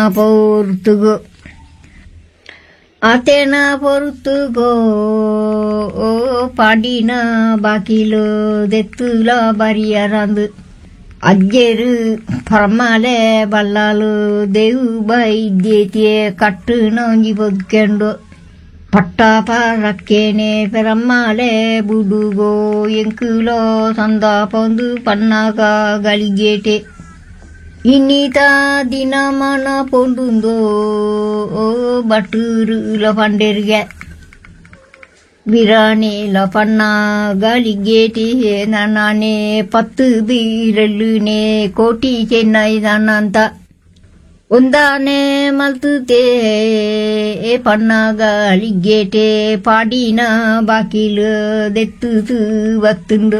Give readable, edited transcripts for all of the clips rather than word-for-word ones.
பொறுத்துகோ அத்தேனா பொறுத்துகோ பாடினா பாக்கிலோ தெத்துலா பரியறந்து அஜ்ஜெரு பரமாலே பல்லாலு தேவு பைத்தியே கட்டு நோஞ்சி பொதுக்கெண்டோ பட்டாபாரக்கேனே பெரம்மாலே புடுகோ எங்குலோ சந்தா பொந்து பன்னாகா கலிகேட்டே இன்னிதா தினமான பொண்டுந்தோ பட்டுருல பண்டெருக விரானேல பன்னா கலிகேட்டே நானே 10 பீரல்லுனே கோட்டி சென்னை தானந்தா ಒಂದಾನೆ ಮಲ್ತುತೆ ಪನ್ನಾಗ ಅಳಿಗೇಟೆ ಪಾಡಿನ ಬಾಕಿಲು ದೆತ್ತು ಬತ್ತುಂಡು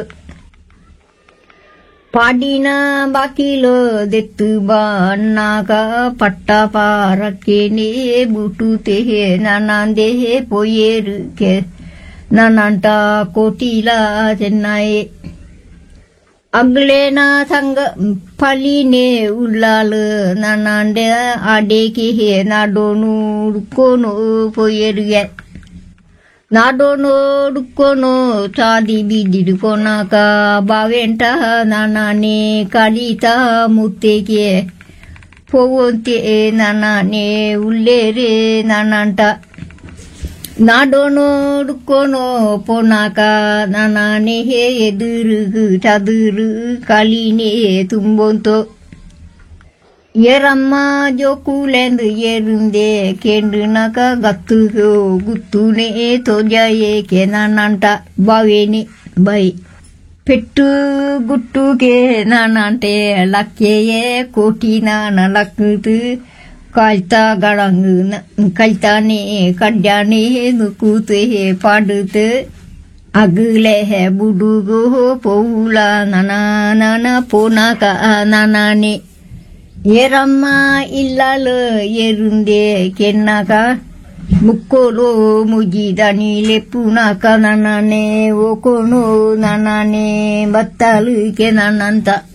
ಪಾಡಿನ ಬಾಕಿಲು ದೆತ್ತು ಬನ್ನಾಗ ಪಟ್ಟ ಪಾರಕ್ಕೇನೆ ಬುಟುತೆ ನಾನಂದೆ ಪೋಯೇರುಕೆ ನಾನಂಟ ಕೋಟಿಲ ಚೆನ್ನೈ ಅಗ್ಲೇನ ಸಂಗ ಫಲಿನೇ ಉಳ್ಳಾಲು ನಾನಂಡೆ ಅಡೇಕಿ ನಾಡೋನು ಡುಕ್ಕೋನು ಪೊಯ್ಯರುಗೆ ನಾಡೋನು ಡುಕ್ಕೋನು ಚಾದಿ ಬಿದ್ದಿಡ್ಕೊನಾಕ ಬಾವೆಂಟ ನಾನೇ ಕಲಿತ ಮುತ್ತೆಗೆ ಪೋವಂತೆ ನಾನೇ ಉಳ್ಳೇರೆ ನಾನಂಟ நாடோனோ டுக்கோனோ போனாக்கா நானே எதிருக்கு சதுரு களினே தும்போந்தோ ஏரம்மா ஜோக்குலேந்து ஏருந்தே கேண்டுனாக்கா கத்துகோ குத்துனே தோஜாயே கே நானಂಟ ಬಾವೇನಿ ಬೈ ಪೆಟ್ಟು ಗುಟ್ಟುಗೆ ನಾನಂಟೆ ಲಕ್ಕೆಯೇ ಕೋಟಿ ನಾನ ಲಕ್ಕದು ಕಾಯ್ತಾ ಗಳಂಗು ಕಲ್ತಾನೆ ಕಡ್ಯಾನೆ ನುಕೂತೆ ಪಾಡುತ್ತೆ ಅಗಲೆ ಬುಡುಗು ಪೌಲ ನನ ಪೋನಾಕ ನಾನೇ ಏರಮ್ಮ ಇಲ್ಲಲು ಏರುಂದೆ ಕೆನ್ನಾಕ ಮುಕ್ಕೋಲು ಮುಜಿದನಿ ಲೆಪ್ಪುನಾಕ ನಾನೇ ಓಕೋನು ನಾನೇ ಬತ್ತಲು ಕೆ ನಾನಂತ